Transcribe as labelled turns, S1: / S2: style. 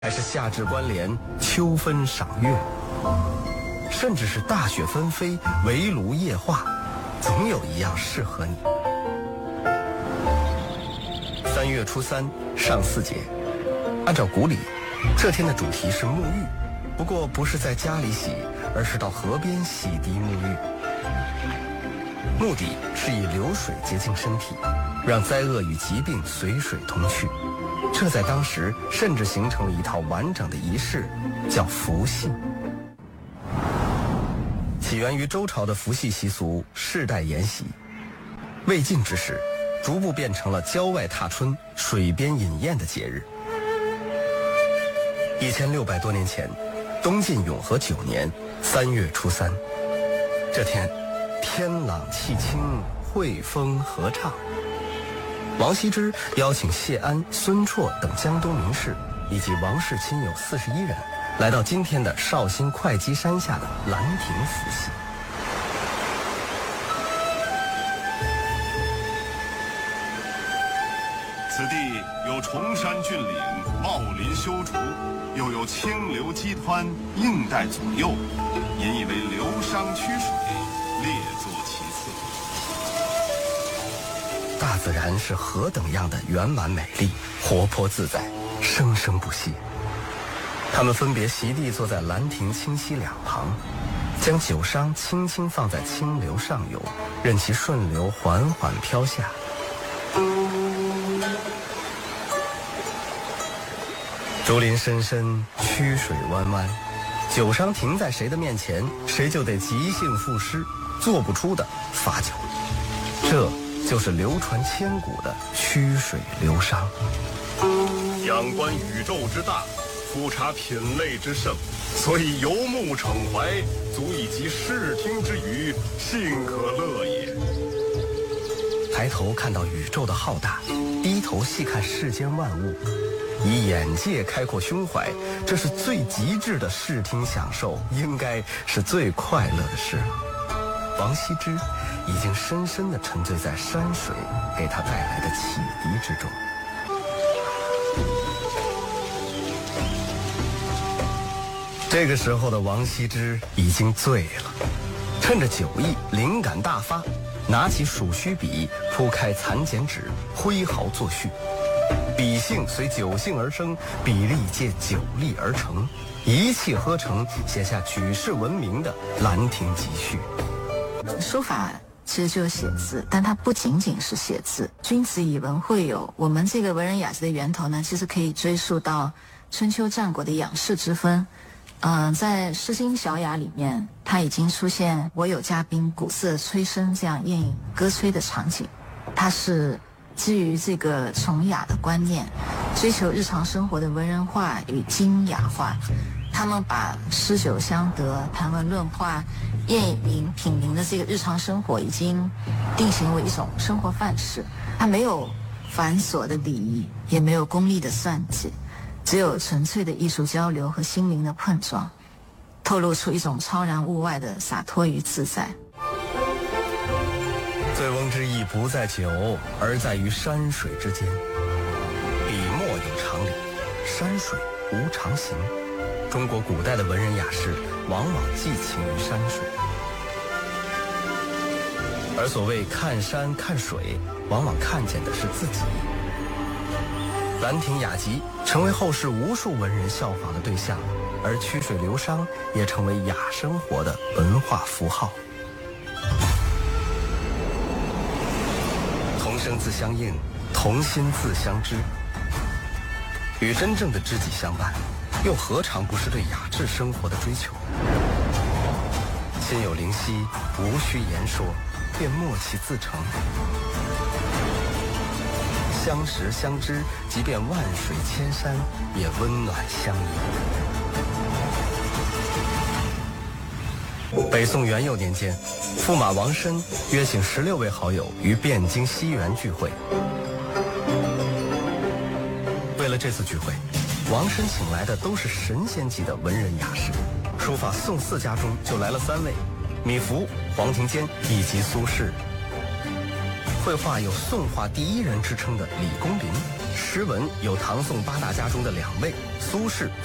S1: 还是夏至关联、秋分赏月，甚至是大雪纷飞、围炉夜话，总有一样适合你。3月初3上巳节，按照古礼，这天的主题是沐浴，不过不是在家里洗，而是到河边洗涤沐浴，目的是以流水洁净身体，让灾厄与疾病随水同去。这在当时甚至形成了一套完整的仪式，叫伏羲。起源于周朝的伏羲习俗世代沿袭，魏晋之时逐步变成了郊外踏春、水边饮宴的节日。1600多年前，东晋永和9年3月初3，这天天朗气清，惠风和畅。王羲之邀请谢安、孙绰等江东名士以及王室亲友41人，来到今天的绍兴会稽山下的兰亭伏羲。
S2: 此地有崇山峻岭，茂林修竹，又有清流激湍，映带左右，引以为流觞曲水，列作其次。
S1: 大自然是何等样的圆满美丽，活泼自在，生生不息。他们分别席地坐在兰亭清溪两旁，将酒觞轻轻放在清流上游，任其顺流缓缓飘下。竹林深深，曲水弯弯，酒觞停在谁的面前，谁就得即兴赋诗，做不出的罚酒。这就是流传千古的曲水流觞。
S2: 仰观宇宙之大，俯察品类之盛，所以游目骋怀，足以及视听之娱，幸可乐也。
S1: 抬头看到宇宙的浩大，低头细看世间万物，以眼界开阔胸怀，这是最极致的视听享受，应该是最快乐的事了。王羲之已经深深地沉醉在山水给他带来的启迪之中。这个时候的王羲之已经醉了，趁着酒意灵感大发，拿起鼠须笔，铺开蚕茧纸，挥毫作序。笔性随酒兴而生，笔力借酒力而成，一气呵成，写下举世闻名的《兰亭集序》。
S3: 书法其实就是写字，但它不仅仅是写字。君子以文会友，我们这个文人雅集的源头呢，其实可以追溯到春秋战国的养士之分。在《诗经·小雅》里面，它已经出现“我有嘉宾，鼓瑟吹笙”这样宴饮歌吹的场景。它是基于这个崇雅的观念，追求日常生活的文人化与精雅化。他们把诗酒相得、谈文论画、宴饮品茗的这个日常生活已经定型为一种生活范式。它没有繁琐的礼仪，也没有功利的算计，只有纯粹的艺术交流和心灵的碰撞，透露出一种超然物外的洒脱与自在。
S1: 醉翁之意不在酒，而在于山水之间。笔墨有常理，山水无常形。中国古代的文人雅士往往寄情于山水，而所谓看山看水，往往看见的是自己。《兰亭雅集》成为后世无数文人效仿的对象，而曲水流觞也成为雅生活的文化符号。同声自相应，同心自相知。与真正的知己相伴，又何尝不是对雅致生活的追求？心有灵犀，无需言说，便默契自成。相识相知，即便万水千山，也温暖相依。北宋元佑年间，驸马王申约请16位好友于汴京西园聚会。为了这次聚会，王申请来的都是神仙级的文人雅士。书法宋4家中就来了3位，米芾、黄庭坚以及苏轼。绘画有宋画第1人之称的李公麟诗文有唐宋八大家中的2位，苏轼、